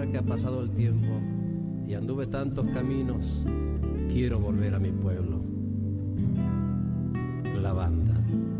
Ahora que ha pasado el tiempo y anduve tantos caminos, quiero volver a mi pueblo. La banda.